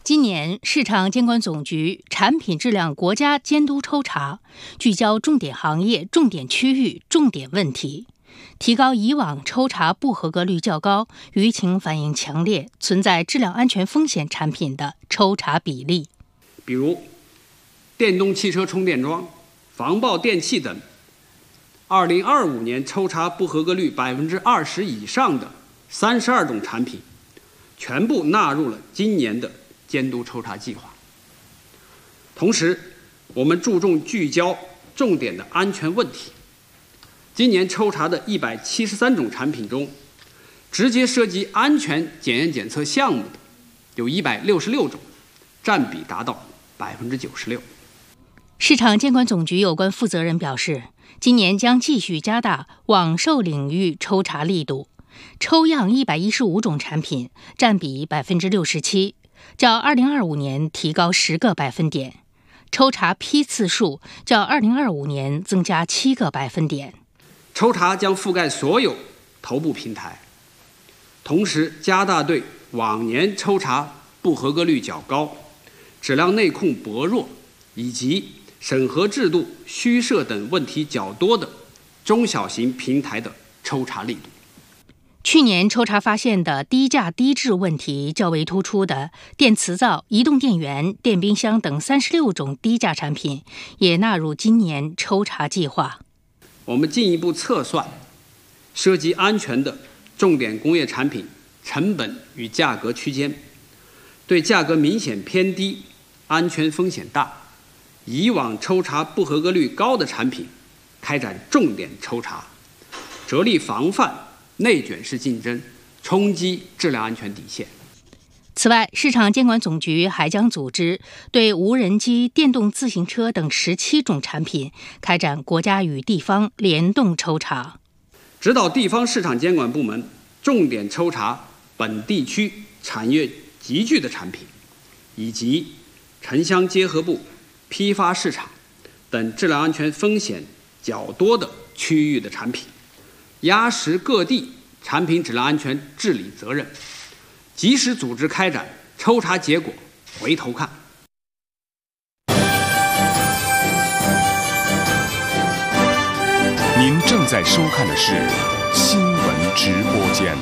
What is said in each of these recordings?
今年市场监管总局产品质量国家监督抽查聚焦重点行业、重点区域、重点问题，提高以往抽查不合格率较高、舆情反应强烈、存在质量安全风险产品的抽查比例。 比如电动汽车充电桩、防爆电器等，2025年抽查不合格率20%以上的32种产品，全部纳入了今年的监督抽查计划。同时，我们注重聚焦重点的安全问题。今年抽查的173种产品中，直接涉及安全检验检测项目的有166种，占比达到96%。 市场监管总局有关负责人表示，今年将继续加大网售领域抽查力度，抽样115种产品，占比67%，较2025年提高10个百分点，抽查批次数较2025年增加7个百分点。 抽查将覆盖所有头部平台，同时加大对往年抽查不合格率较高、质量内控薄弱以及审核制度虚设等问题较多的中小型平台的抽查力度。 去年抽查发现的低价低质问题较为突出的电磁灶、移动电源、电冰箱等36种低价产品也纳入今年抽查计划。 我们进一步测算涉及安全的重点工业产品成本与价格区间，对价格明显偏低、安全风险大、以往抽查不合格率高的产品开展重点抽查，着力防范内卷式竞争，冲击质量安全底线。 此外，市场监管总局还将组织对无人机、电动自行车等17种产品开展国家与地方联动抽查， 指导地方市场监管部门重点抽查本地区产业集聚的产品，以及城乡结合部、批发市场等质量安全风险较多的区域的产品，压实各地产品质量安全治理责任，及时组织开展抽查结果回头看。 您正在收看的是新闻直播间。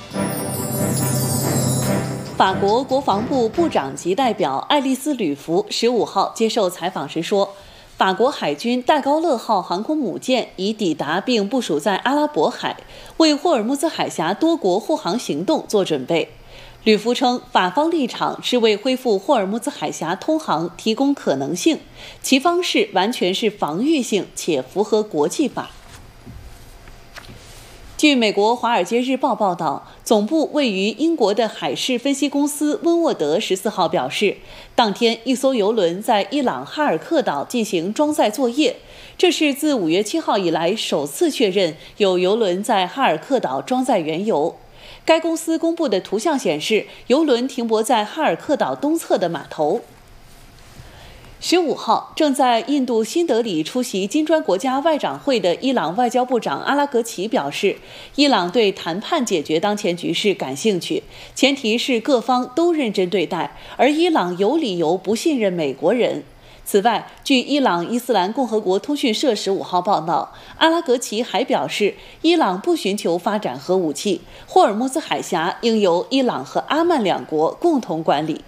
法国国防部部长级代表爱丽丝·吕弗15号接受采访时说，法国海军戴高乐号航空母舰已抵达并部署在阿拉伯海，为霍尔木兹海峡多国护航行动做准备。吕弗称，法方立场是为恢复霍尔木兹海峡通航提供可能性，其方式完全是防御性且符合国际法。据美国《华尔街日报》报道，总部位于英国的海事分析公司温沃德14号表示，当天一艘邮轮在伊朗哈尔克岛进行装载作业，这是自5月7号以来首次确认有邮轮在哈尔克岛装载原油。该公司公布的图像显示，邮轮停泊在哈尔克岛东侧的码头。15号，正在印度新德里出席金砖国家外长会的伊朗外交部长阿拉格齐表示，伊朗对谈判解决当前局势感兴趣，前提是各方都认真对待，而伊朗有理由不信任美国人。此外，据伊朗伊斯兰共和国通讯社15号报道，阿拉格齐还表示，伊朗不寻求发展核武器，霍尔木兹海峡应由伊朗和阿曼两国共同管理。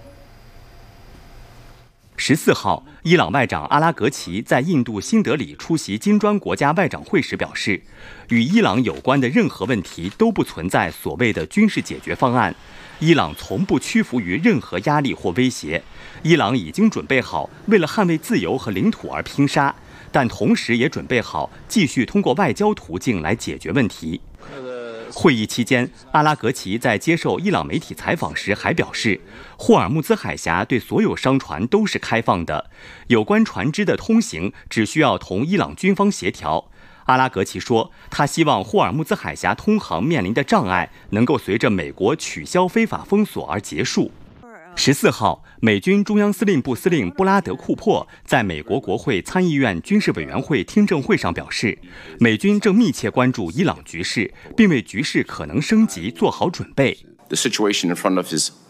14号，伊朗外长阿拉格齐在印度新德里出席金砖国家外长会时表示，与伊朗有关的任何问题都不存在所谓的军事解决方案，伊朗从不屈服于任何压力或威胁，伊朗已经准备好为了捍卫自由和领土而拼杀，但同时也准备好继续通过外交途径来解决问题。会议期间，阿拉格齐在接受伊朗媒体采访时还表示，霍尔木兹海峡对所有商船都是开放的，有关船只的通行只需要同伊朗军方协调。阿拉格齐说，他希望霍尔木兹海峡通航面临的障碍能够随着美国取消非法封锁而结束。14号，美军中央司令部司令布拉德·库珀在美国国会参议院军事委员会听证会上表示，美军正密切关注伊朗局势，并为局势可能升级做好准备。 The situation in front of us